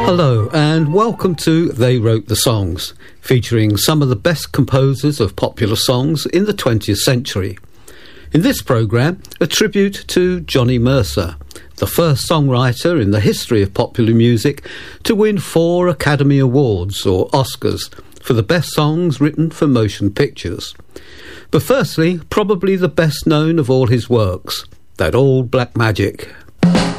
Hello and welcome to They Wrote the Songs, featuring some of the best composers of popular songs in the 20th century. In this programme, a tribute to Johnny Mercer, the first songwriter in the history of popular music to win 4 Academy Awards, or Oscars, for the best songs written for motion pictures. But firstly, probably the best known of all his works, that Old Black Magic.